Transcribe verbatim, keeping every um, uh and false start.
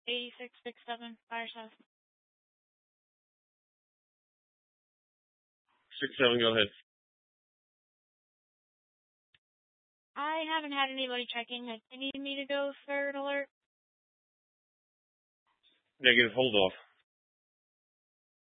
eighty-six sixty-seven, fire south. six seven, go ahead. I haven't had anybody checking. They need me to go third alert. Negative, hold off.